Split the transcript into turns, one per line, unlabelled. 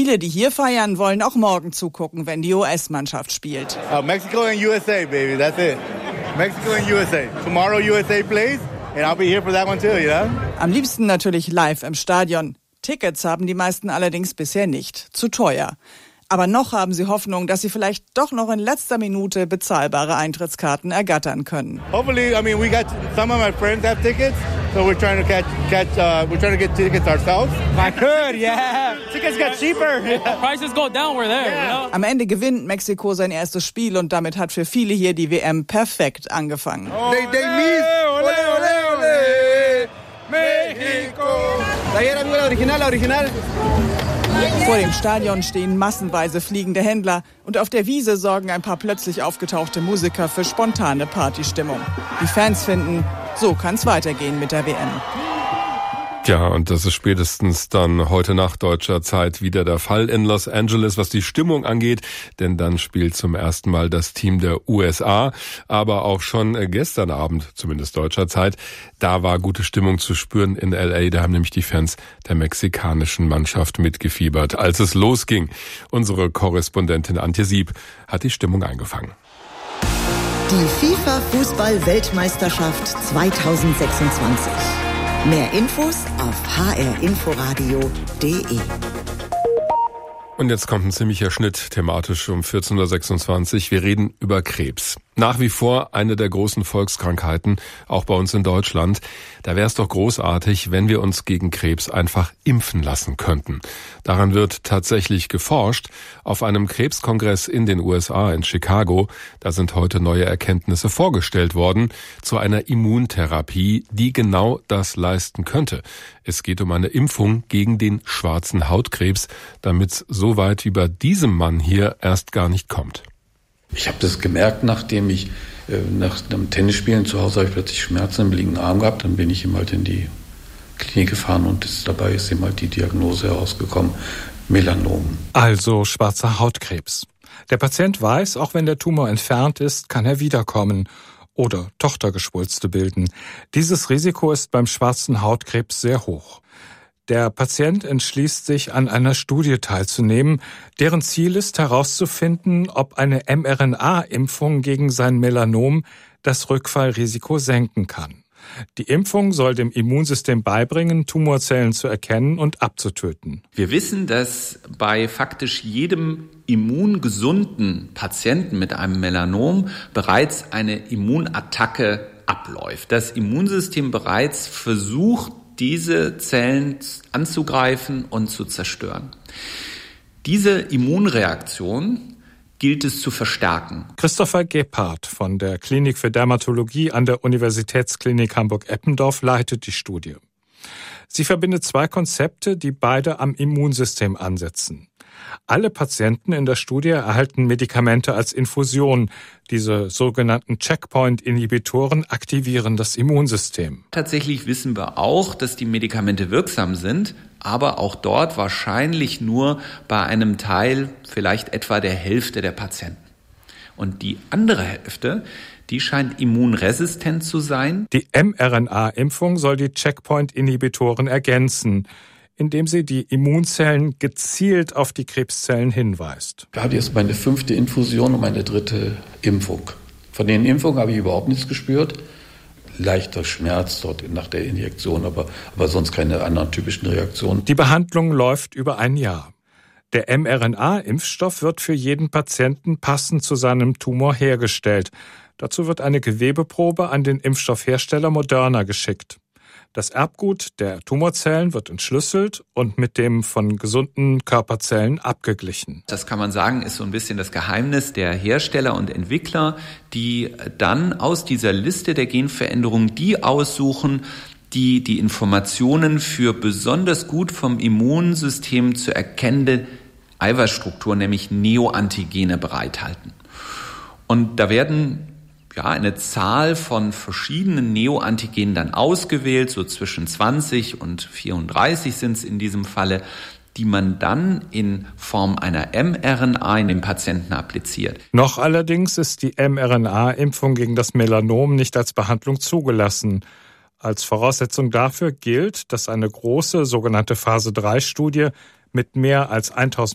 Viele, die hier feiern, wollen auch morgen zugucken, wenn die US-Mannschaft spielt.
Mexico and USA, baby, that's it. Mexico and USA. Tomorrow USA plays and I'll be here for that one too, you know?
Am liebsten natürlich live im Stadion. Tickets haben die meisten allerdings bisher nicht. Zu teuer. Aber noch haben sie Hoffnung, dass sie vielleicht doch noch in letzter Minute bezahlbare Eintrittskarten ergattern können.
Hopefully, we got some of my friends have tickets, so we're trying to get tickets ourselves.
I could, yeah. Tickets got cheaper. Prices go down, we're there.
Yeah. You know? Am Ende gewinnt Mexiko sein erstes Spiel und damit hat für viele hier die WM perfekt angefangen.
They miss. Ole, ole, ole. Mexico. Original.
Vor dem Stadion stehen massenweise fliegende Händler und auf der Wiese sorgen ein paar plötzlich aufgetauchte Musiker für spontane Partystimmung. Die Fans finden, so kann's weitergehen mit der WM.
Ja, und das ist spätestens dann heute Nacht deutscher Zeit wieder der Fall in Los Angeles, was die Stimmung angeht, denn dann spielt zum ersten Mal das Team der USA, aber auch schon gestern Abend, zumindest deutscher Zeit, da war gute Stimmung zu spüren in LA, da haben nämlich die Fans der mexikanischen Mannschaft mitgefiebert, als es losging. Unsere Korrespondentin Antje Sieb hat die Stimmung eingefangen.
Die FIFA-Fußball-Weltmeisterschaft 2026. Mehr Infos auf hrinforadio.de.
Und jetzt kommt ein ziemlicher Schnitt thematisch um 14.26 Uhr. Wir reden über Krebs. Nach wie vor eine der großen Volkskrankheiten, auch bei uns in Deutschland. Da wäre es doch großartig, wenn wir uns gegen Krebs einfach impfen lassen könnten. Daran wird tatsächlich geforscht. Auf einem Krebskongress in den USA, in Chicago, da sind heute neue Erkenntnisse vorgestellt worden zu einer Immuntherapie, die genau das leisten könnte. Es geht um eine Impfung gegen den schwarzen Hautkrebs, damit es so weit wie bei diesem Mann hier erst gar nicht kommt.
Ich habe das gemerkt, nachdem ich nach einem Tennisspielen zu Hause habe ich plötzlich Schmerzen im linken Arm gehabt. Dann bin ich ihm halt in die Klinik gefahren und dabei ist ihm halt die Diagnose herausgekommen, Melanom.
Also schwarzer Hautkrebs. Der Patient weiß, auch wenn der Tumor entfernt ist, kann er wiederkommen oder Tochtergeschwulste bilden. Dieses Risiko ist beim schwarzen Hautkrebs sehr hoch. Der Patient entschließt sich, an einer Studie teilzunehmen, deren Ziel ist herauszufinden, ob eine mRNA-Impfung gegen sein Melanom das Rückfallrisiko senken kann. Die Impfung soll dem Immunsystem beibringen, Tumorzellen zu erkennen und abzutöten.
Wir wissen, dass bei faktisch jedem immungesunden Patienten mit einem Melanom bereits eine Immunattacke abläuft. Das Immunsystem bereits versucht, diese Zellen anzugreifen und zu zerstören. Diese Immunreaktion gilt es zu verstärken.
Christopher Gebhardt von der Klinik für Dermatologie an der Universitätsklinik Hamburg-Eppendorf leitet die Studie. Sie verbindet zwei Konzepte, die beide am Immunsystem ansetzen. Alle Patienten in der Studie erhalten Medikamente als Infusion. Diese sogenannten Checkpoint-Inhibitoren aktivieren das Immunsystem.
Tatsächlich wissen wir auch, dass die Medikamente wirksam sind, aber auch dort wahrscheinlich nur bei einem Teil, vielleicht etwa der Hälfte der Patienten. Und die andere Hälfte, die scheint immunresistent zu sein.
Die mRNA-Impfung soll die Checkpoint-Inhibitoren ergänzen, indem sie die Immunzellen gezielt auf die Krebszellen hinweist.
Ich habe jetzt meine 5. Infusion und meine 3. Impfung. Von den Impfungen habe ich überhaupt nichts gespürt. Leichter Schmerz dort nach der Injektion, aber sonst keine anderen typischen Reaktionen.
Die Behandlung läuft über ein Jahr. Der mRNA-Impfstoff wird für jeden Patienten passend zu seinem Tumor hergestellt. Dazu wird eine Gewebeprobe an den Impfstoffhersteller Moderna geschickt. Das Erbgut der Tumorzellen wird entschlüsselt und mit dem von gesunden Körperzellen abgeglichen.
Das kann man sagen, ist so ein bisschen das Geheimnis der Hersteller und Entwickler, die dann aus dieser Liste der Genveränderungen die aussuchen, die die Informationen für besonders gut vom Immunsystem zu erkennende Eiweißstrukturen, nämlich Neoantigene, bereithalten. Und da werden eine Zahl von verschiedenen Neoantigenen dann ausgewählt, so zwischen 20 und 34 sind es in diesem Falle, die man dann in Form einer mRNA in den Patienten appliziert.
Noch allerdings ist die mRNA-Impfung gegen das Melanom nicht als Behandlung zugelassen. Als Voraussetzung dafür gilt, dass eine große sogenannte Phase-3-Studie mit mehr als 1000